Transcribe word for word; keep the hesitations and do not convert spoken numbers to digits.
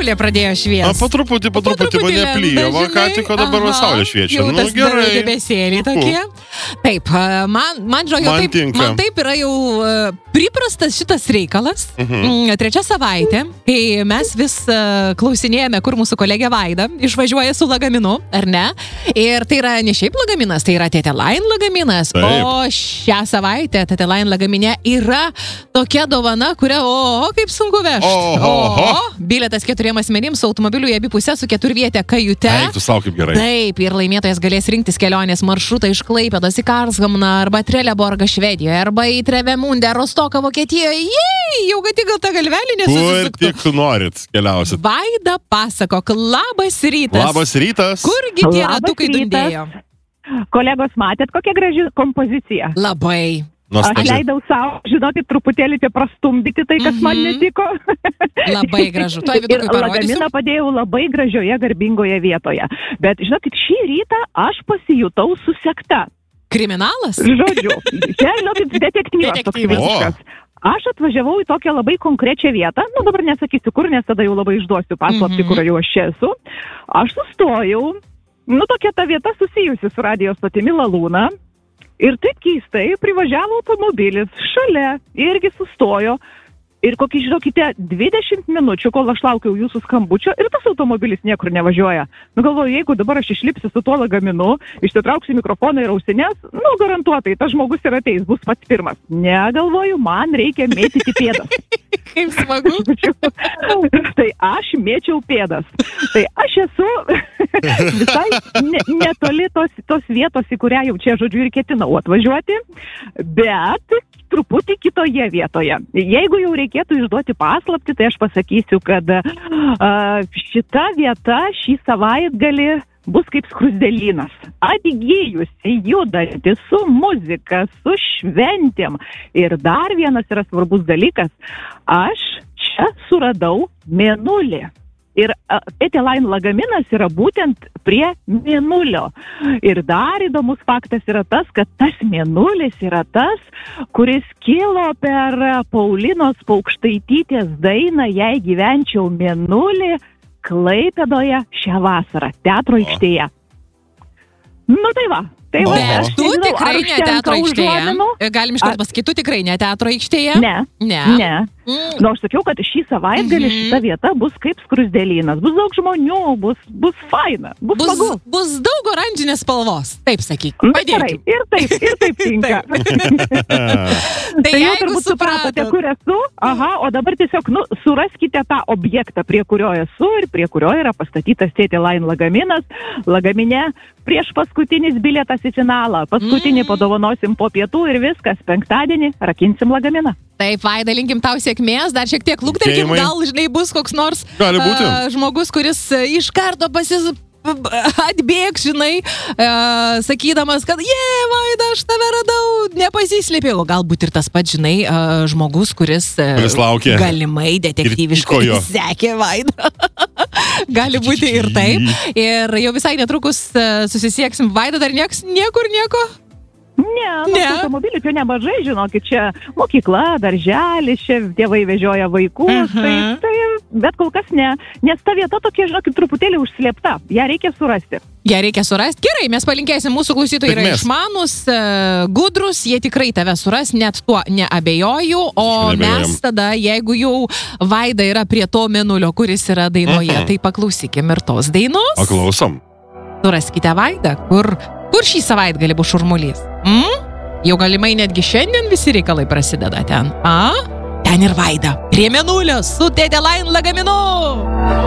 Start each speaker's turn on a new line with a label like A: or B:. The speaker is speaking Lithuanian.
A: Saulė pradėjo šviesti.
B: A, po truputį, po truputį mane plyja. Va, ką tik, o dabar va saulė šviečia.
A: Jau
B: Nu,
A: tas
B: gerai.
A: debesėliai tokie. Taip, man, man žodžiu,
B: Man
A: taip,
B: tinka.
A: man taip yra jau uh, priprastas šitas reikalas. Mhm. Trečia savaitė, kai mes vis uh, klausinėjame, kur mūsų kolegė Vaida išvažiuoja su lagaminu, ar ne? Ir tai yra ne šiaip lagaminas, tai yra Tete Line lagaminas.
B: Taip.
A: O šią savaitę Tete Line lagamine yra tokia dovana, kurią, o, kaip sunku vežti.
B: Oho.
A: O, bilietas keturiem asmenims su automobiliu į abi pusę su keturvietė kajute.
B: Eik, tu sau kaip gerai.
A: Taip, ir laimėtojas galės rinktis kelionės maršrutą iš Klaipėdos į Karlshamną arba Trelleborgą Švedijoje arba į Trevemundę, Rostoką Vokietijoje. Jei, jau kad tik gal tą galvelį
B: Kur
A: nesusisuktų.
B: tik norit keliausit.
A: Vaida pasakok, labas rytas.
B: Labas rytas.
A: Kurgi tie
C: Labas
A: ratukai
C: rytas.
A: dundėjo?
C: Kolegos, matėt, kokia graži kompozicija?
A: Labai.
C: Aš
B: Nuostabu.
C: leidau savo, žinokit, truputėlį čia prastumdyti tai, kas man
A: Mhm.
C: netiko.
A: Labai gražu. Tuoj
C: Ir
A: vidukui parodysiu.
C: lagaminą padėjau labai gražioje, garbingoje vietoje. Bet, žinokit, šį rytą aš pasijutau susekta.
A: Kriminalas?
C: Žodžiu, čia, žinokit, detektyvas toks
A: Detektyvas.
C: visiškas. Aš atvažiavau į tokią labai konkrečią vietą, nu dabar nesakysiu kur, nes tada jau labai išduosiu paslaptį,
A: Mhm.
C: kur jau aš čia esu. Aš sustojau, nu tokia ta vieta susijusi su radijos stotimi Lalūna. Ir taip keistai privažiavo automobilis šalia, irgi sustojo. Ir kokį, žinokite, dvidešimt minučių, kol aš laukiau jūsų skambučio, ir tas automobilis niekur nevažiuoja. Nu galvoju, jeigu dabar aš išlipsiu su tuo lagaminu, išsitrauksiu mikrofoną ir ausines, nu garantuotai, tas žmogus ir ateis, bus pats pirmas. Ne, galvoju, man reikia mėtyti pėdas.
A: Kaip smagu.
C: Tai aš mėčiau pėdas. Tai aš esu visai ne, netoli tos, tos vietos, į kurią jau čia, žodžiu, ir ketinau atvažiuoti, bet truputį kitoje vietoje. Jeigu jau reikėtų išduoti paslaptį, tai aš pasakysiu, kad uh, šita vieta šį savaitgalį bus kaip skruzdėlynas. Atgyjusi, judanti, su muzika, su šventėm. Ir dar vienas yra svarbus dalykas. Aš čia suradau mėnulį. Ir Tete Line lagaminas yra būtent prie mėnulio. Ir dar įdomus faktas yra tas, kad tas mėnulis yra tas, kuris kilo per Paulinos Paukštaitytės dainą Jei gyvenčiau mėnulį Klaipėdoje šią vasarą, teatro aikštėje. Nu tai va. Tai va,
A: Bet
C: aš
A: tu
C: nežinau,
A: tikrai
C: ar
A: ne teatro
C: užtenka
A: aikštėje.
C: užuominų?
A: Galim iš karto pasakyti, tu tikrai ne teatro aikštėje?
C: Ne.
A: Ne.
C: Ne.
A: Mm.
C: Nu, aš sakiau, kad šį savaitgalį
A: Mhm.
C: šita vieta bus kaip skruzdėlynas. Bus daug žmonių, bus, bus faina, bus,
A: Bus,
C: smagu.
A: bus daug oranžinės spalvos. Taip sakyk.
C: Na, gerai,
A: Padėkim.
C: ir taip, ir taip tinka.
A: Tai
C: Tai jau
A: jeigu
C: turbūt supratote,
A: supratote,
C: kur esu. Aha, o dabar tiesiog, nu, suraskite tą objektą, prie kurio esu ir prie kurio yra pastatytas Tete Line lagaminas. Lagamine prieš paskutinis bilietas į finalą. Paskutinį
A: Mm.
C: padovanosim po pietų ir viskas. Penktadienį rakinsim lagaminą.
A: Taip, Vaida, linkim tau sėkmės, dar šiek tiek luktelkim,
B: Linkėjimai.
A: gal, žinai, bus koks nors
B: Gali būti.
A: a, žmogus, kuris a, iš karto pasis atbėgs, žinai, a, sakydamas, kad jie, Vaida, aš tave radau, nepasislėpiau. Galbūt ir tas pats, žinai, a, žmogus, kuris, a,
B: Kuris laukė.
A: galimai detektyviškai
B: Ir tykojo.
A: sekė Vaidą. Gali būti ir taip. Ir jau visai netrukus a, susisieksim. Vaida, dar nieks, niekur nieko?
C: Ne,
A: Ne.
C: ne. Automobilių čia nemažai, žinokit, čia mokykla, darželis, čia tėvai vežioja vaikus,
A: Mhm.
C: tai, tai, bet kol kas ne, nes ta vieta tokia, žinokit, truputėlį užslėpta, ją reikia surasti.
A: Ją reikia surasti. Gerai, mes palinkėsim, mūsų klausytojai yra
B: Sėkmės.
A: išmanus, e, gudrus, jie tikrai tave suras, net tuo neabejoju, o
B: Neabejojam.
A: mes tada, jeigu jau Vaida yra prie to mėnulio, kuris yra dainoje,
B: Mhm.
A: tai paklausykim ir tos dainos.
B: Paklausom.
A: Suraskite Vaidą, kur, kur šį savaitgalį bus šurmulys. Mm? Jau galimai netgi šiandien visi reikalai prasideda ten. A? Ten ir Vaida. Prie mėnulio su Tete Line lagaminu.